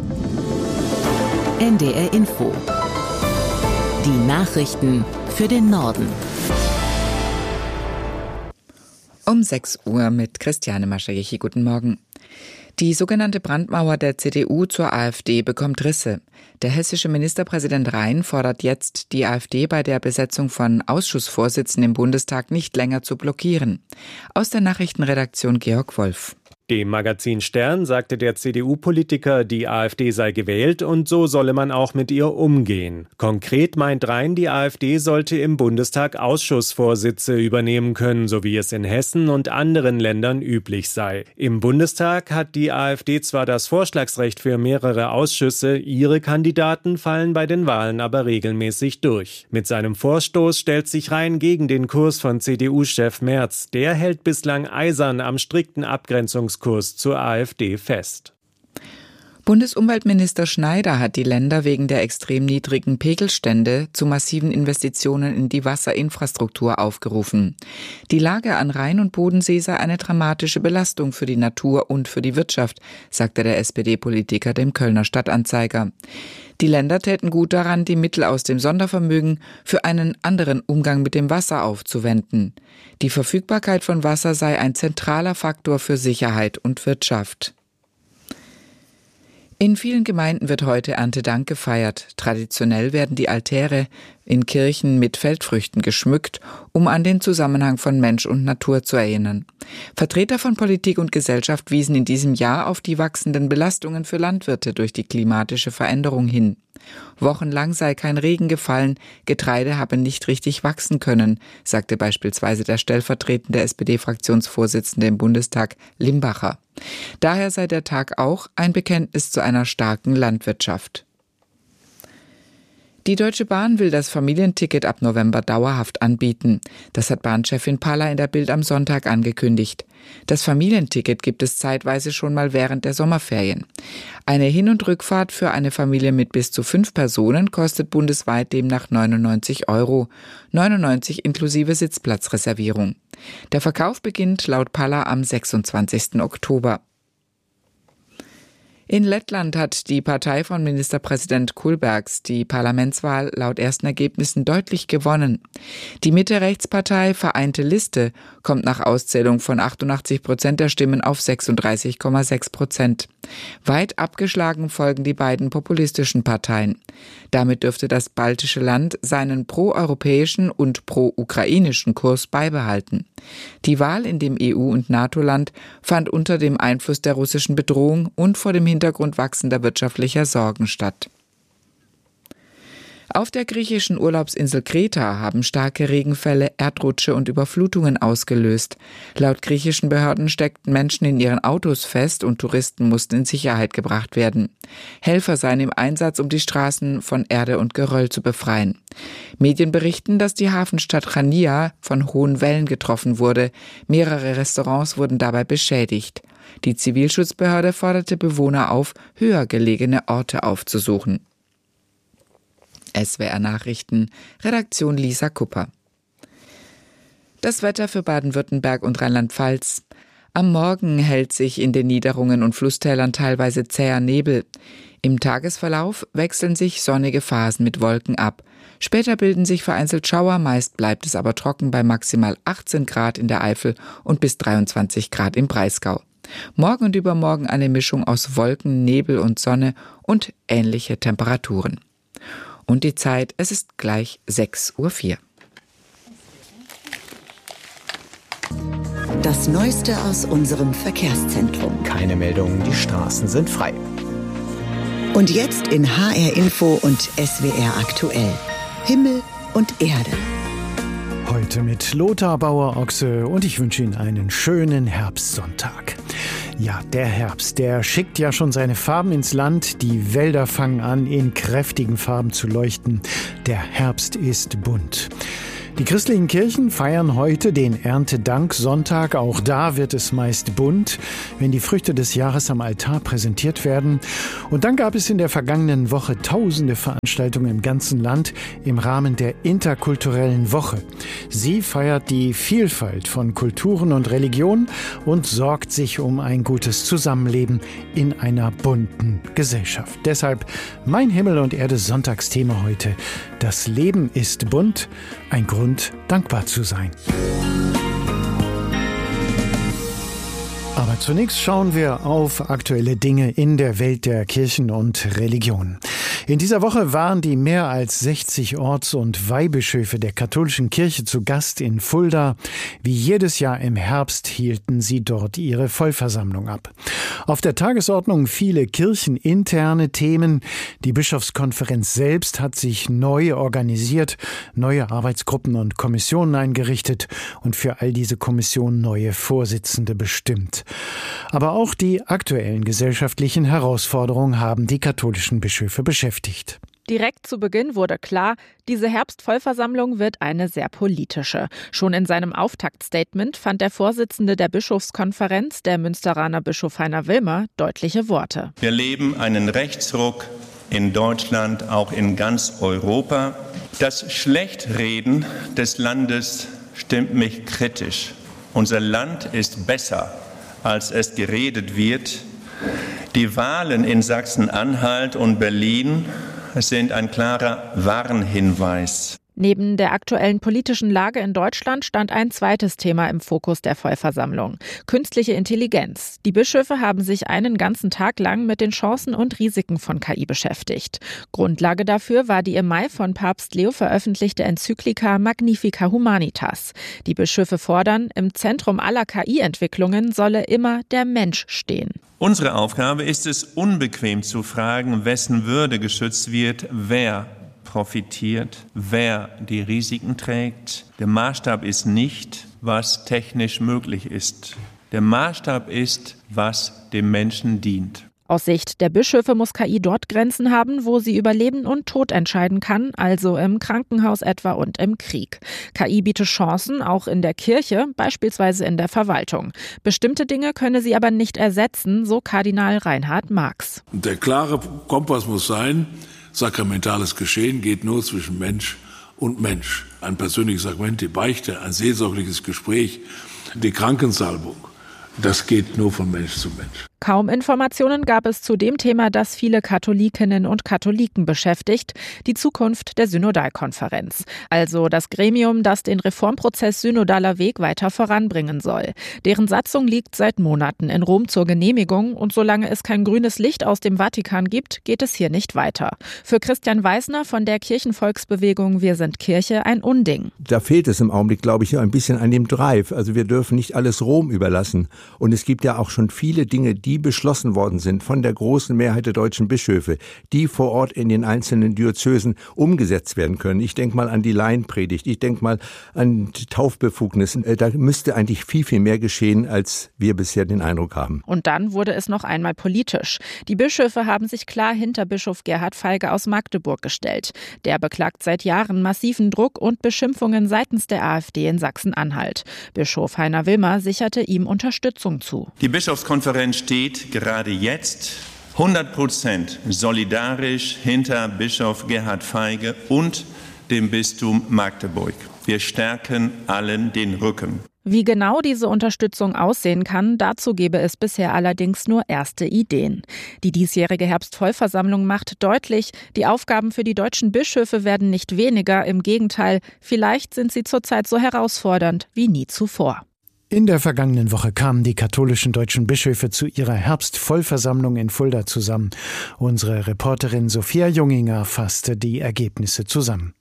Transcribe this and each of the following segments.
NDR Info. Die Nachrichten für den Norden. Um 6 Uhr mit Christiane Maschajechi. Guten Morgen. Die sogenannte Brandmauer der CDU zur AfD bekommt Risse. Der hessische Ministerpräsident Rhein fordert jetzt, die AfD bei der Besetzung von Ausschussvorsitzenden im Bundestag nicht länger zu blockieren. Aus der Nachrichtenredaktion Georg Wolf. Dem Magazin Stern sagte der CDU-Politiker, die AfD sei gewählt und so solle man auch mit ihr umgehen. Konkret meint Rhein, die AfD sollte im Bundestag Ausschussvorsitze übernehmen können, so wie es in Hessen und anderen Ländern üblich sei. Im Bundestag hat die AfD zwar das Vorschlagsrecht für mehrere Ausschüsse, ihre Kandidaten fallen bei den Wahlen aber regelmäßig durch. Mit seinem Vorstoß stellt sich Rhein gegen den Kurs von CDU-Chef Merz. Der hält bislang eisern am strikten Abgrenzungskurs zur AfD fest. Bundesumweltminister Schneider hat die Länder wegen der extrem niedrigen Pegelstände zu massiven Investitionen in die Wasserinfrastruktur aufgerufen. Die Lage an Rhein und Bodensee sei eine dramatische Belastung für die Natur und für die Wirtschaft, sagte der SPD-Politiker dem Kölner Stadtanzeiger. Die Länder täten gut daran, die Mittel aus dem Sondervermögen für einen anderen Umgang mit dem Wasser aufzuwenden. Die Verfügbarkeit von Wasser sei ein zentraler Faktor für Sicherheit und Wirtschaft. In vielen Gemeinden wird heute Erntedank gefeiert. Traditionell werden die Altäre in Kirchen mit Feldfrüchten geschmückt, um an den Zusammenhang von Mensch und Natur zu erinnern. Vertreter von Politik und Gesellschaft wiesen in diesem Jahr auf die wachsenden Belastungen für Landwirte durch die klimatische Veränderung hin. Wochenlang sei kein Regen gefallen, Getreide habe nicht richtig wachsen können, sagte beispielsweise der stellvertretende SPD-Fraktionsvorsitzende im Bundestag, Limbacher. Daher sei der Tag auch ein Bekenntnis zu einer starken Landwirtschaft. Die Deutsche Bahn will das Familienticket ab November dauerhaft anbieten. Das hat Bahnchefin Paller in der Bild am Sonntag angekündigt. Das Familienticket gibt es zeitweise schon mal während der Sommerferien. Eine Hin- und Rückfahrt für eine Familie mit bis zu 5 Personen kostet bundesweit demnach 99 €, 99 inklusive Sitzplatzreservierung. Der Verkauf beginnt laut Paller am 26. Oktober. In Lettland hat die Partei von Ministerpräsident Kulbergs die Parlamentswahl laut ersten Ergebnissen deutlich gewonnen. Die Mitte-Rechts-Partei Vereinte Liste kommt nach Auszählung von 88% der Stimmen auf 36,6%. Weit abgeschlagen folgen die beiden populistischen Parteien. Damit dürfte das baltische Land seinen proeuropäischen und pro-ukrainischen Kurs beibehalten. Die Wahl in dem EU- und NATO-Land fand unter dem Einfluss der russischen Bedrohung und vor dem Hintergrund wachsender wirtschaftlicher Sorgen statt. Auf der griechischen Urlaubsinsel Kreta haben starke Regenfälle, Erdrutsche und Überflutungen ausgelöst. Laut griechischen Behörden steckten Menschen in ihren Autos fest und Touristen mussten in Sicherheit gebracht werden. Helfer seien im Einsatz, um die Straßen von Erde und Geröll zu befreien. Medien berichten, dass die Hafenstadt Chania von hohen Wellen getroffen wurde. Mehrere Restaurants wurden dabei beschädigt. Die Zivilschutzbehörde forderte Bewohner auf, höher gelegene Orte aufzusuchen. SWR Nachrichten, Redaktion Lisa Kupper. Das Wetter für Baden-Württemberg und Rheinland-Pfalz. Am Morgen hält sich in den Niederungen und Flusstälern teilweise zäher Nebel. Im Tagesverlauf wechseln sich sonnige Phasen mit Wolken ab. Später bilden sich vereinzelt Schauer, meist bleibt es aber trocken bei maximal 18 Grad in der Eifel und bis 23 Grad im Breisgau. Morgen und übermorgen eine Mischung aus Wolken, Nebel und Sonne und ähnliche Temperaturen. Und die Zeit, es ist gleich 6:04 Uhr. Das Neueste aus unserem Verkehrszentrum. Keine Meldungen, die Straßen sind frei. Und jetzt in HR Info und SWR aktuell. Himmel und Erde. Heute mit Lothar Bauer-Ochse und ich wünsche Ihnen einen schönen Herbstsonntag. Ja, der Herbst, der schickt ja schon seine Farben ins Land. Die Wälder fangen an, in kräftigen Farben zu leuchten. Der Herbst ist bunt. Die christlichen Kirchen feiern heute den Erntedanksonntag. Auch da wird es meist bunt, wenn die Früchte des Jahres am Altar präsentiert werden. Und dann gab es in der vergangenen Woche tausende Veranstaltungen im ganzen Land im Rahmen der interkulturellen Woche. Sie feiert die Vielfalt von Kulturen und Religionen und sorgt sich um ein gutes Zusammenleben in einer bunten Gesellschaft. Deshalb mein Himmel und Erde Sonntagsthema heute. Das Leben ist bunt, ein Grund, dankbar zu sein. Aber zunächst schauen wir auf aktuelle Dinge in der Welt der Kirchen und Religionen. In dieser Woche waren die mehr als 60 Orts- und Weihbischöfe der katholischen Kirche zu Gast in Fulda. Wie jedes Jahr im Herbst hielten sie dort ihre Vollversammlung ab. Auf der Tagesordnung viele kircheninterne Themen. Die Bischofskonferenz selbst hat sich neu organisiert, neue Arbeitsgruppen und Kommissionen eingerichtet und für all diese Kommissionen neue Vorsitzende bestimmt. Aber auch die aktuellen gesellschaftlichen Herausforderungen haben die katholischen Bischöfe beschäftigt. Direkt zu Beginn wurde klar, diese Herbstvollversammlung wird eine sehr politische. Schon in seinem Auftaktstatement fand der Vorsitzende der Bischofskonferenz, der Münsteraner Bischof Heiner Wilmer, deutliche Worte. Wir erleben einen Rechtsruck in Deutschland, auch in ganz Europa. Das Schlechtreden des Landes stimmt mich kritisch. Unser Land ist besser, als es geredet wird. Die Wahlen in Sachsen-Anhalt und Berlin sind ein klarer Warnhinweis. Neben der aktuellen politischen Lage in Deutschland stand ein zweites Thema im Fokus der Vollversammlung: künstliche Intelligenz. Die Bischöfe haben sich einen ganzen Tag lang mit den Chancen und Risiken von KI beschäftigt. Grundlage dafür war die im Mai von Papst Leo veröffentlichte Enzyklika Magnifica Humanitas. Die Bischöfe fordern, im Zentrum aller KI-Entwicklungen solle immer der Mensch stehen. Unsere Aufgabe ist es, unbequem zu fragen, wessen Würde geschützt wird, wer profitiert, wer die Risiken trägt. Der Maßstab ist nicht, was technisch möglich ist. Der Maßstab ist, was dem Menschen dient. Aus Sicht der Bischöfe muss KI dort Grenzen haben, wo sie über Leben und Tod entscheiden kann, also im Krankenhaus etwa und im Krieg. KI bietet Chancen, auch in der Kirche, beispielsweise in der Verwaltung. Bestimmte Dinge könne sie aber nicht ersetzen, so Kardinal Reinhard Marx. Der klare Kompass muss sein, sakramentales Geschehen geht nur zwischen Mensch und Mensch. Ein persönliches Sakrament, die Beichte, ein seelsorgliches Gespräch, die Krankensalbung. Das geht nur von Mensch zu Mensch. Kaum Informationen gab es zu dem Thema, das viele Katholikinnen und Katholiken beschäftigt: die Zukunft der Synodalkonferenz. Also das Gremium, das den Reformprozess Synodaler Weg weiter voranbringen soll. Deren Satzung liegt seit Monaten in Rom zur Genehmigung und solange es kein grünes Licht aus dem Vatikan gibt, geht es hier nicht weiter. Für Christian Weisner von der Kirchenvolksbewegung Wir sind Kirche ein Unding. Da fehlt es im Augenblick, glaube ich, ein bisschen an dem Drive. Also wir dürfen nicht alles Rom überlassen. Und es gibt ja auch schon viele Dinge, die beschlossen worden sind von der großen Mehrheit der deutschen Bischöfe, die vor Ort in den einzelnen Diözesen umgesetzt werden können. Ich denke mal an die Laienpredigt, ich denke mal an die Taufbefugnissen. Da müsste eigentlich viel, viel mehr geschehen, als wir bisher den Eindruck haben. Und dann wurde es noch einmal politisch. Die Bischöfe haben sich klar hinter Bischof Gerhard Feige aus Magdeburg gestellt. Der beklagt seit Jahren massiven Druck und Beschimpfungen seitens der AfD in Sachsen-Anhalt. Bischof Heiner Wilmer sicherte ihm Unterstützung zu. Die Bischofskonferenz steht gerade jetzt 100% solidarisch hinter Bischof Gerhard Feige und dem Bistum Magdeburg. Wir stärken allen den Rücken. Wie genau diese Unterstützung aussehen kann, dazu gebe es bisher allerdings nur erste Ideen. Die diesjährige Herbstvollversammlung macht deutlich, die Aufgaben für die deutschen Bischöfe werden nicht weniger, im Gegenteil, vielleicht sind sie zurzeit so herausfordernd wie nie zuvor. In der vergangenen Woche kamen die katholischen deutschen Bischöfe zu ihrer Herbstvollversammlung in Fulda zusammen. Unsere Reporterin Sophia Junginger fasste die Ergebnisse zusammen.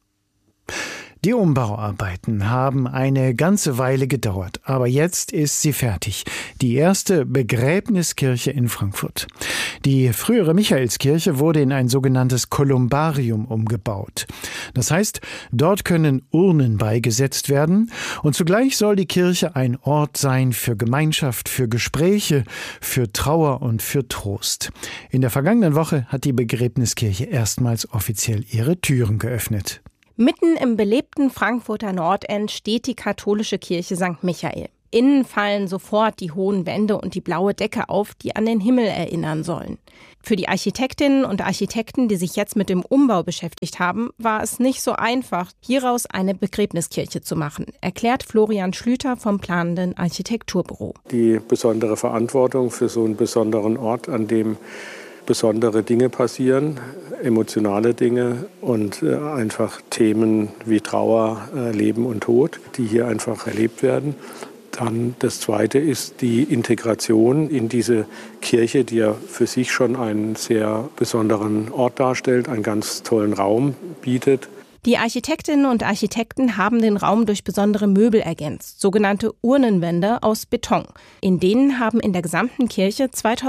Die Umbauarbeiten haben eine ganze Weile gedauert, aber jetzt ist sie fertig. Die erste Begräbniskirche in Frankfurt. Die frühere Michaelskirche wurde in ein sogenanntes Kolumbarium umgebaut. Das heißt, dort können Urnen beigesetzt werden und zugleich soll die Kirche ein Ort sein für Gemeinschaft, für Gespräche, für Trauer und für Trost. In der vergangenen Woche hat die Begräbniskirche erstmals offiziell ihre Türen geöffnet. Mitten im belebten Frankfurter Nordend steht die katholische Kirche St. Michael. Innen fallen sofort die hohen Wände und die blaue Decke auf, die an den Himmel erinnern sollen. Für die Architektinnen und Architekten, die sich jetzt mit dem Umbau beschäftigt haben, war es nicht so einfach, hieraus eine Begräbniskirche zu machen, erklärt Florian Schlüter vom planenden Architekturbüro. Die besondere Verantwortung für so einen besonderen Ort, an dem besondere Dinge passieren, emotionale Dinge und einfach Themen wie Trauer, Leben und Tod, die hier einfach erlebt werden. Dann das Zweite ist die Integration in diese Kirche, die ja für sich schon einen sehr besonderen Ort darstellt, einen ganz tollen Raum bietet. Die Architektinnen und Architekten haben den Raum durch besondere Möbel ergänzt, sogenannte Urnenwände aus Beton. In denen haben in der gesamten Kirche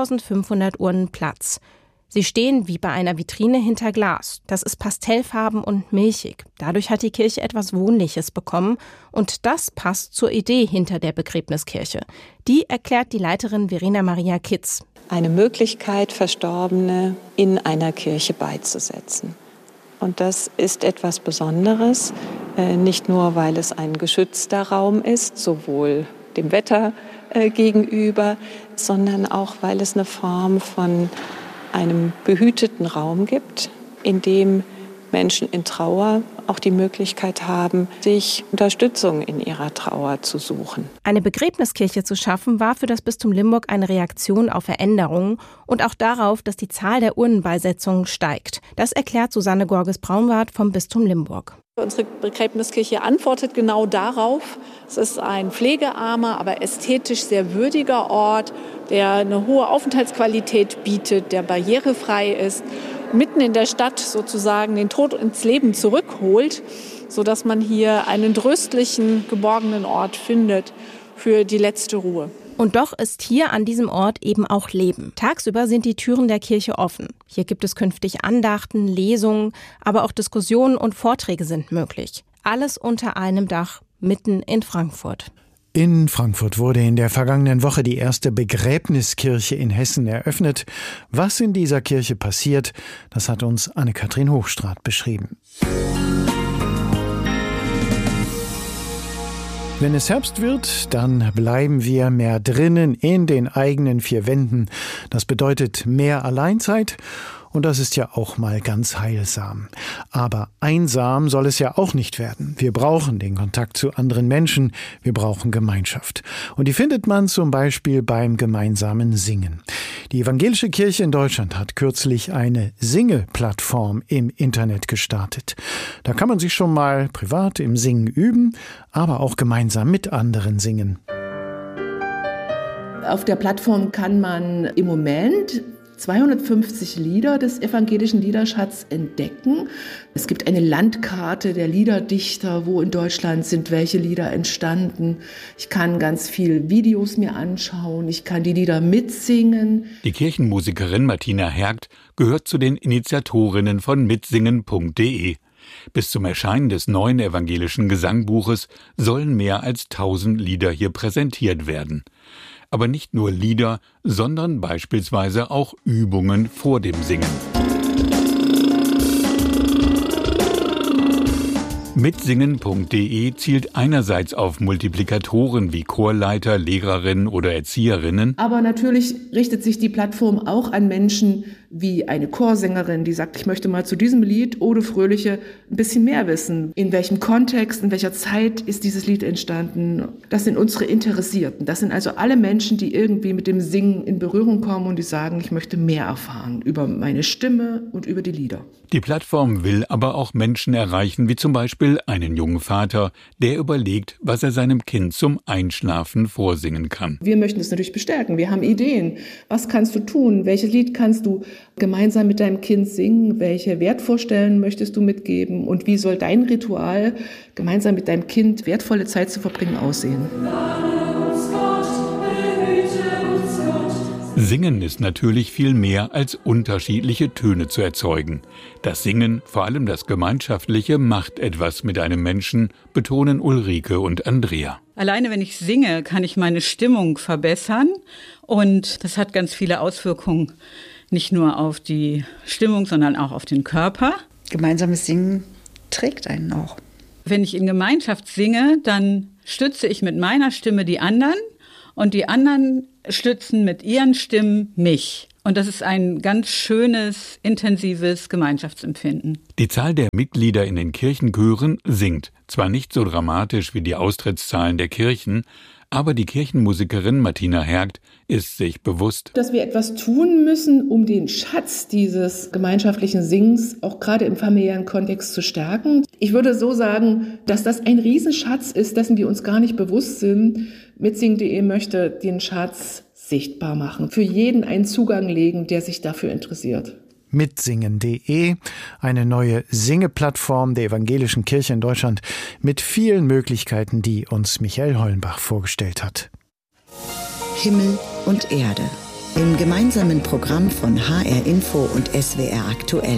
2500 Urnen Platz. Sie stehen wie bei einer Vitrine hinter Glas. Das ist pastellfarben und milchig. Dadurch hat die Kirche etwas Wohnliches bekommen und das passt zur Idee hinter der Begräbniskirche. Die erklärt die Leiterin Verena Maria Kitz. Eine Möglichkeit, Verstorbene in einer Kirche beizusetzen. Und das ist etwas Besonderes, nicht nur, weil es ein geschützter Raum ist, sowohl dem Wetter gegenüber, sondern auch, weil es eine Form von einem behüteten Raum gibt, in dem Menschen in Trauer auch die Möglichkeit haben, sich Unterstützung in ihrer Trauer zu suchen. Eine Begräbniskirche zu schaffen, war für das Bistum Limburg eine Reaktion auf Veränderungen und auch darauf, dass die Zahl der Urnenbeisetzungen steigt. Das erklärt Susanne Gorges-Braunwart vom Bistum Limburg. Unsere Begräbniskirche antwortet genau darauf. Es ist ein pflegearmer, aber ästhetisch sehr würdiger Ort, der eine hohe Aufenthaltsqualität bietet, der barrierefrei ist, mitten in der Stadt sozusagen den Tod ins Leben zurückholt, sodass man hier einen tröstlichen, geborgenen Ort findet für die letzte Ruhe. Und doch ist hier an diesem Ort eben auch Leben. Tagsüber sind die Türen der Kirche offen. Hier gibt es künftig Andachten, Lesungen, aber auch Diskussionen und Vorträge sind möglich. Alles unter einem Dach, mitten in Frankfurt. In Frankfurt wurde in der vergangenen Woche die erste Begräbniskirche in Hessen eröffnet. Was in dieser Kirche passiert, das hat uns Anne-Kathrin Hochstraat beschrieben. Wenn es Herbst wird, dann bleiben wir mehr drinnen in den eigenen vier Wänden. Das bedeutet mehr Alleinzeit und das ist ja auch mal ganz heilsam. Aber einsam soll es ja auch nicht werden. Wir brauchen den Kontakt zu anderen Menschen, wir brauchen Gemeinschaft. Und die findet man zum Beispiel beim gemeinsamen Singen. Die Evangelische Kirche in Deutschland hat kürzlich eine Singe-Plattform im Internet gestartet. Da kann man sich schon mal privat im Singen üben, aber auch gemeinsam mit anderen singen. Auf der Plattform kann man im Moment 250 Lieder des evangelischen Liederschatzes entdecken. Es gibt eine Landkarte der Liederdichter, wo in Deutschland sind welche Lieder entstanden. Ich kann ganz viel Videos mir anschauen, ich kann die Lieder mitsingen. Die Kirchenmusikerin Martina Hergt gehört zu den Initiatorinnen von mitsingen.de. Bis zum Erscheinen des neuen evangelischen Gesangbuches sollen mehr als 1000 Lieder hier präsentiert werden. Aber nicht nur Lieder, sondern beispielsweise auch Übungen vor dem Singen. Mitsingen.de zielt einerseits auf Multiplikatoren wie Chorleiter, Lehrerinnen oder Erzieherinnen. Aber natürlich richtet sich die Plattform auch an Menschen wie eine Chorsängerin, die sagt, ich möchte mal zu diesem Lied Ode Fröhliche ein bisschen mehr wissen. In welchem Kontext, in welcher Zeit ist dieses Lied entstanden? Das sind unsere Interessierten. Das sind also alle Menschen, die irgendwie mit dem Singen in Berührung kommen und die sagen, ich möchte mehr erfahren über meine Stimme und über die Lieder. Die Plattform will aber auch Menschen erreichen, wie zum Beispiel einen jungen Vater, der überlegt, was er seinem Kind zum Einschlafen vorsingen kann. Wir möchten es natürlich bestärken. Wir haben Ideen. Was kannst du tun? Welches Lied kannst du gemeinsam mit deinem Kind singen? Welche Wertvorstellungen möchtest du mitgeben? Und wie soll dein Ritual, gemeinsam mit deinem Kind wertvolle Zeit zu verbringen, aussehen? Singen ist natürlich viel mehr als unterschiedliche Töne zu erzeugen. Das Singen, vor allem das Gemeinschaftliche, macht etwas mit einem Menschen, betonen Ulrike und Andrea. Alleine wenn ich singe, kann ich meine Stimmung verbessern und das hat ganz viele Auswirkungen, nicht nur auf die Stimmung, sondern auch auf den Körper. Gemeinsames Singen trägt einen auch. Wenn ich in Gemeinschaft singe, dann stütze ich mit meiner Stimme die anderen und die anderen stützen mit ihren Stimmen mich. Und das ist ein ganz schönes, intensives Gemeinschaftsempfinden. Die Zahl der Mitglieder in den Kirchenchören sinkt. Zwar nicht so dramatisch wie die Austrittszahlen der Kirchen, aber die Kirchenmusikerin Martina Hergt ist sich bewusst, dass wir etwas tun müssen, um den Schatz dieses gemeinschaftlichen Singens auch gerade im familiären Kontext zu stärken. Ich würde so sagen, dass das ein Riesenschatz ist, dessen wir uns gar nicht bewusst sind. Mitsingen.de möchte den Schatz sichtbar machen, für jeden einen Zugang legen, der sich dafür interessiert. Mitsingen.de, eine neue Singeplattform der Evangelischen Kirche in Deutschland mit vielen Möglichkeiten, die uns Michael Hollenbach vorgestellt hat. Himmel und Erde im gemeinsamen Programm von HR Info und SWR Aktuell.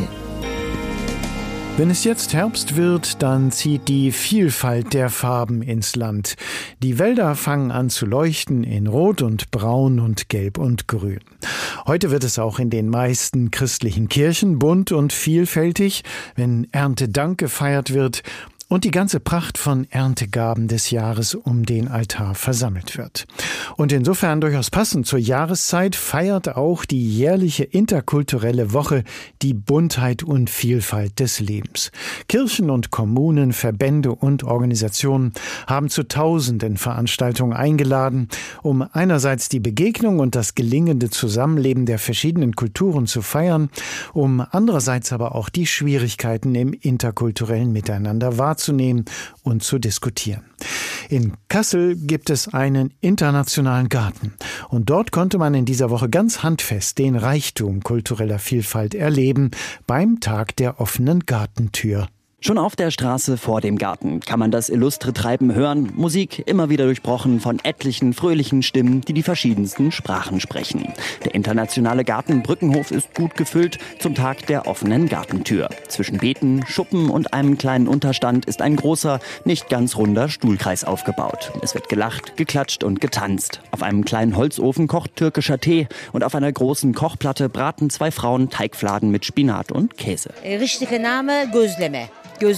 Wenn es jetzt Herbst wird, dann zieht die Vielfalt der Farben ins Land. Die Wälder fangen an zu leuchten in Rot und Braun und Gelb und Grün. Heute wird es auch in den meisten christlichen Kirchen bunt und vielfältig, wenn Erntedank gefeiert wird und die ganze Pracht von Erntegaben des Jahres um den Altar versammelt wird. Und insofern durchaus passend zur Jahreszeit feiert auch die jährliche interkulturelle Woche die Buntheit und Vielfalt des Lebens. Kirchen und Kommunen, Verbände und Organisationen haben zu Tausenden Veranstaltungen eingeladen, um einerseits die Begegnung und das gelingende Zusammenleben der verschiedenen Kulturen zu feiern, um andererseits aber auch die Schwierigkeiten im interkulturellen Miteinander wahrzunehmen und zu diskutieren. In Kassel gibt es einen internationalen Garten und dort konnte man in dieser Woche ganz handfest den Reichtum kultureller Vielfalt erleben beim Tag der offenen Gartentür. Schon auf der Straße vor dem Garten kann man das illustre Treiben hören, Musik immer wieder durchbrochen von etlichen fröhlichen Stimmen, die die verschiedensten Sprachen sprechen. Der internationale Garten Brückenhof ist gut gefüllt zum Tag der offenen Gartentür. Zwischen Beeten, Schuppen und einem kleinen Unterstand ist ein großer, nicht ganz runder Stuhlkreis aufgebaut. Es wird gelacht, geklatscht und getanzt. Auf einem kleinen Holzofen kocht türkischer Tee und auf einer großen Kochplatte braten zwei Frauen Teigfladen mit Spinat und Käse. Richtiger Name Gözleme.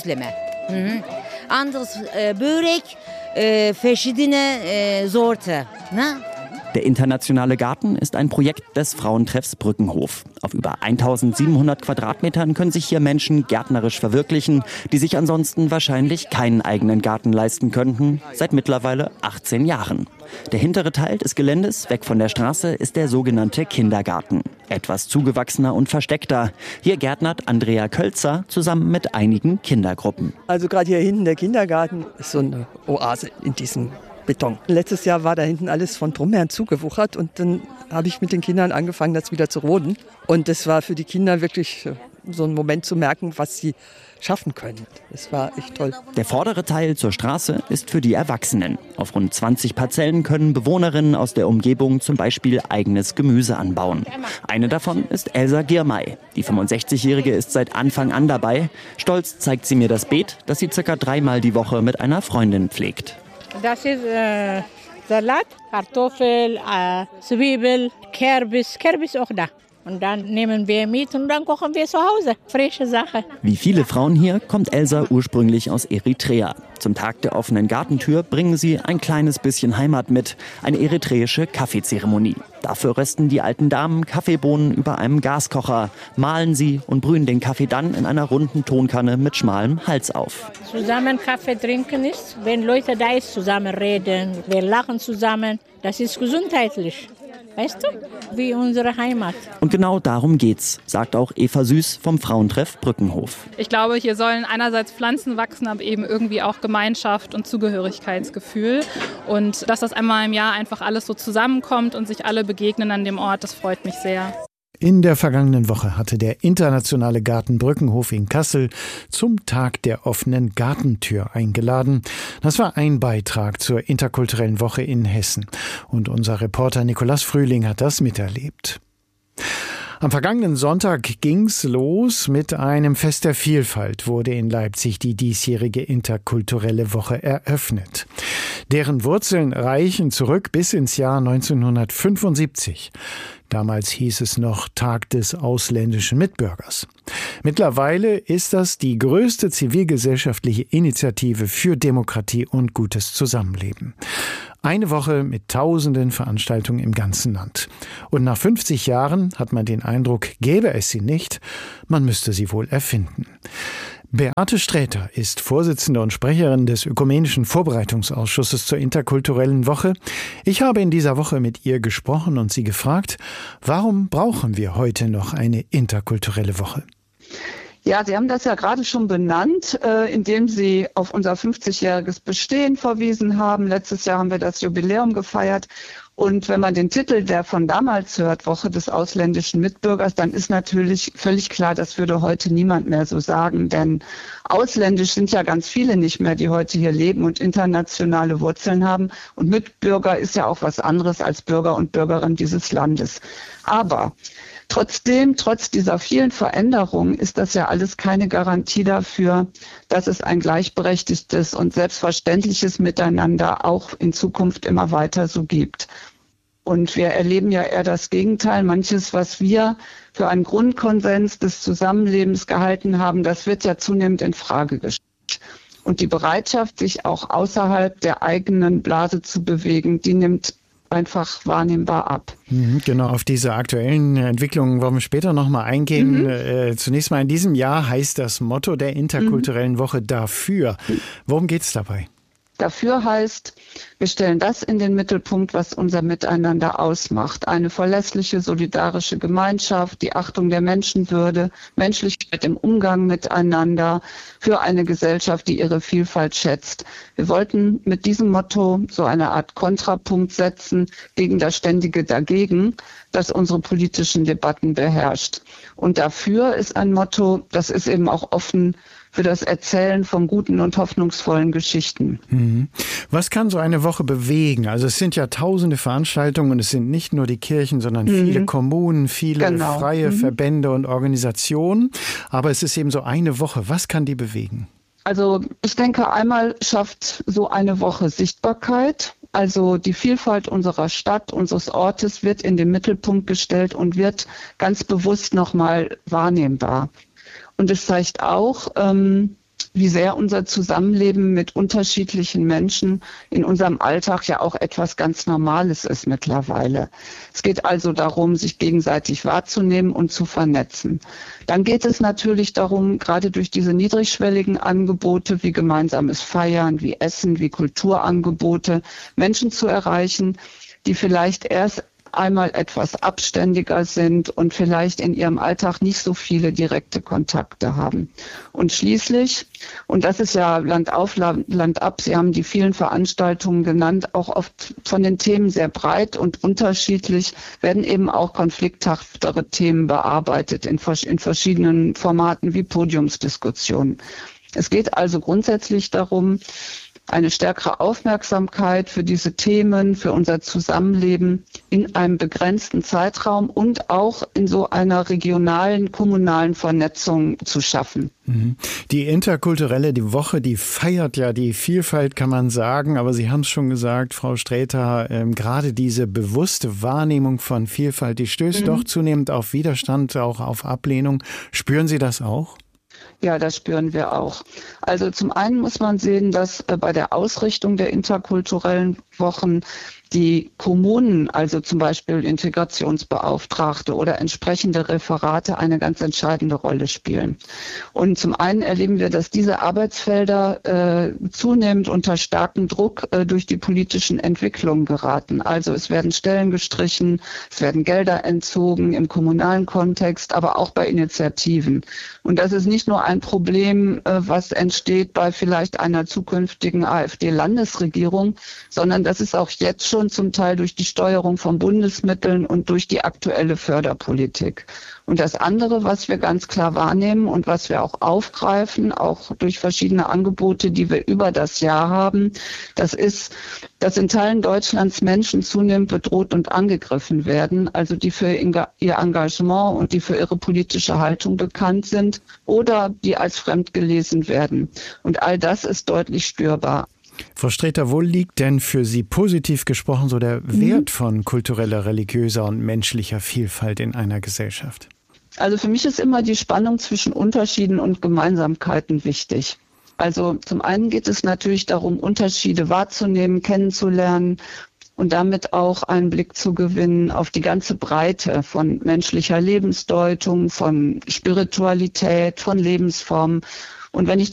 Anderes Börek, verschiedene Sorte. Ne? Der internationale Garten ist ein Projekt des Frauentreffs Brückenhof. Auf über 1700 Quadratmetern können sich hier Menschen gärtnerisch verwirklichen, die sich ansonsten wahrscheinlich keinen eigenen Garten leisten könnten, seit mittlerweile 18 Jahren. Der hintere Teil des Geländes, weg von der Straße, ist der sogenannte Kindergarten. Etwas zugewachsener und versteckter. Hier gärtnert Andrea Kölzer zusammen mit einigen Kindergruppen. Also gerade hier hinten der Kindergarten ist so eine Oase in diesem Beton. Letztes Jahr war da hinten alles von Brombeeren zugewuchert und dann habe ich mit den Kindern angefangen, das wieder zu roden. Und das war für die Kinder wirklich so ein Moment zu merken, was sie schaffen können. Das war echt toll. Der vordere Teil zur Straße ist für die Erwachsenen. Auf rund 20 Parzellen können Bewohnerinnen aus der Umgebung zum Beispiel eigenes Gemüse anbauen. Eine davon ist Elsa Girmay. Die 65-Jährige ist seit Anfang an dabei. Stolz zeigt sie mir das Beet, das sie ca. 3-mal die Woche mit einer Freundin pflegt. Das ist Salat, Kartoffel, Zwiebel, Kürbis auch da. Und dann nehmen wir mit und dann kochen wir zu Hause. Frische Sache. Wie viele Frauen hier kommt Elsa ursprünglich aus Eritrea. Zum Tag der offenen Gartentür bringen sie ein kleines bisschen Heimat mit. Eine eritreische Kaffeezeremonie. Dafür rösten die alten Damen Kaffeebohnen über einem Gaskocher, mahlen sie und brühen den Kaffee dann in einer runden Tonkanne mit schmalem Hals auf. Zusammen Kaffee trinken ist, wenn Leute da ist, zusammen reden, wir lachen zusammen. Das ist gesundheitlich. Weißt du, wie unsere Heimat. Und genau darum geht's, sagt auch Eva Süß vom Frauentreff Brückenhof. Ich glaube, hier sollen einerseits Pflanzen wachsen, aber eben irgendwie auch Gemeinschaft und Zugehörigkeitsgefühl. Und dass das einmal im Jahr einfach alles so zusammenkommt und sich alle begegnen an dem Ort, das freut mich sehr. In der vergangenen Woche hatte der internationale Garten Brückenhof in Kassel zum Tag der offenen Gartentür eingeladen. Das war ein Beitrag zur interkulturellen Woche in Hessen. Und unser Reporter Nikolaus Frühling hat das miterlebt. Am vergangenen Sonntag ging's los. Mit einem Fest der Vielfalt wurde in Leipzig die diesjährige interkulturelle Woche eröffnet. Deren Wurzeln reichen zurück bis ins Jahr 1975. Damals hieß es noch Tag des ausländischen Mitbürgers. Mittlerweile ist das die größte zivilgesellschaftliche Initiative für Demokratie und gutes Zusammenleben. Eine Woche mit tausenden Veranstaltungen im ganzen Land. Und nach 50 Jahren hat man den Eindruck, gäbe es sie nicht, man müsste sie wohl erfinden. Beate Sträter ist Vorsitzende und Sprecherin des Ökumenischen Vorbereitungsausschusses zur interkulturellen Woche. Ich habe in dieser Woche mit ihr gesprochen und sie gefragt, warum brauchen wir heute noch eine interkulturelle Woche? Ja, Sie haben das ja gerade schon benannt, indem Sie auf unser 50-jähriges Bestehen verwiesen haben. Letztes Jahr haben wir das Jubiläum gefeiert. Und wenn man den Titel, der von damals hört, Woche des ausländischen Mitbürgers, dann ist natürlich völlig klar, das würde heute niemand mehr so sagen. Denn ausländisch sind ja ganz viele nicht mehr, die heute hier leben und internationale Wurzeln haben. Und Mitbürger ist ja auch was anderes als Bürger und Bürgerin dieses Landes. Aber trotzdem, trotz dieser vielen Veränderungen, ist das ja alles keine Garantie dafür, dass es ein gleichberechtigtes und selbstverständliches Miteinander auch in Zukunft immer weiter so gibt. Und wir erleben ja eher das Gegenteil. Manches, was wir für einen Grundkonsens des Zusammenlebens gehalten haben, das wird ja zunehmend in Frage gestellt. Und die Bereitschaft, sich auch außerhalb der eigenen Blase zu bewegen, die nimmt einfach wahrnehmbar ab. Genau, auf diese aktuellen Entwicklungen wollen wir später nochmal eingehen. Zunächst mal in diesem Jahr heißt das Motto der interkulturellen Woche dafür. Worum geht es dabei? Dafür heißt, wir stellen das in den Mittelpunkt, was unser Miteinander ausmacht. Eine verlässliche, solidarische Gemeinschaft, die Achtung der Menschenwürde, Menschlichkeit im Umgang miteinander, für eine Gesellschaft, die ihre Vielfalt schätzt. Wir wollten mit diesem Motto so eine Art Kontrapunkt setzen gegen das ständige Dagegen, das unsere politischen Debatten beherrscht. Und dafür ist ein Motto, das ist eben auch offen für das Erzählen von guten und hoffnungsvollen Geschichten. Was kann so eine Woche bewegen? Also es sind ja tausende Veranstaltungen und es sind nicht nur die Kirchen, sondern viele Kommunen, viele freie Verbände und Organisationen. Aber es ist eben so eine Woche. Was kann die bewegen? Also ich denke, einmal schafft so eine Woche Sichtbarkeit. Also die Vielfalt unserer Stadt, unseres Ortes wird in den Mittelpunkt gestellt und wird ganz bewusst nochmal wahrnehmbar. Und es zeigt auch, wie sehr unser Zusammenleben mit unterschiedlichen Menschen in unserem Alltag ja auch etwas ganz Normales ist mittlerweile. Es geht also darum, sich gegenseitig wahrzunehmen und zu vernetzen. Dann geht es natürlich darum, gerade durch diese niedrigschwelligen Angebote wie gemeinsames Feiern, wie Essen, wie Kulturangebote, Menschen zu erreichen, die vielleicht erst einmal etwas abständiger sind und vielleicht in ihrem Alltag nicht so viele direkte Kontakte haben. Und schließlich, und das ist ja Land auf, Land ab, Sie haben die vielen Veranstaltungen genannt, auch oft von den Themen sehr breit und unterschiedlich, werden eben auch konflikthaftere Themen bearbeitet in verschiedenen Formaten wie Podiumsdiskussionen. Es geht also grundsätzlich darum, eine stärkere Aufmerksamkeit für diese Themen, für unser Zusammenleben in einem begrenzten Zeitraum und auch in so einer regionalen, kommunalen Vernetzung zu schaffen. Die interkulturelle Woche, die feiert ja die Vielfalt, kann man sagen. Aber Sie haben es schon gesagt, Frau Sträter, gerade diese bewusste Wahrnehmung von Vielfalt, die stößt doch zunehmend auf Widerstand, auch auf Ablehnung. Spüren Sie das auch? Ja, das spüren wir auch. Also zum einen muss man sehen, dass bei der Ausrichtung der interkulturellen Wochen die Kommunen, also zum Beispiel Integrationsbeauftragte oder entsprechende Referate, eine ganz entscheidende Rolle spielen. Und zum einen erleben wir, dass diese Arbeitsfelder zunehmend unter starken Druck durch die politischen Entwicklungen geraten. Also es werden Stellen gestrichen, es werden Gelder entzogen im kommunalen Kontext, aber auch bei Initiativen. Und das ist nicht nur ein Problem, was entsteht bei vielleicht einer zukünftigen AfD-Landesregierung, sondern das ist auch jetzt schon zum Teil durch die Steuerung von Bundesmitteln und durch die aktuelle Förderpolitik. Und das andere, was wir ganz klar wahrnehmen und was wir auch aufgreifen, auch durch verschiedene Angebote, die wir über das Jahr haben, das ist, dass in Teilen Deutschlands Menschen zunehmend bedroht und angegriffen werden, also die für ihr Engagement und die für ihre politische Haltung bekannt sind oder die als fremd gelesen werden. Und all das ist deutlich spürbar. Frau Sträter, wo liegt denn für Sie positiv gesprochen so der Wert von kultureller, religiöser und menschlicher Vielfalt in einer Gesellschaft? Also für mich ist immer die Spannung zwischen Unterschieden und Gemeinsamkeiten wichtig. Also zum einen geht es natürlich darum, Unterschiede wahrzunehmen, kennenzulernen und damit auch einen Blick zu gewinnen auf die ganze Breite von menschlicher Lebensdeutung, von Spiritualität, von Lebensformen. Und wenn ich